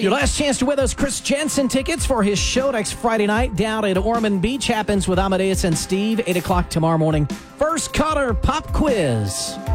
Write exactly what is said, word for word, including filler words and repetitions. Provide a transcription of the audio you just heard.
Your last chance to win those Chris Jensen tickets for his show next Friday night down at Ormond Beach happens with Amadeus and Steve, eight o'clock tomorrow morning. First caller pop quiz.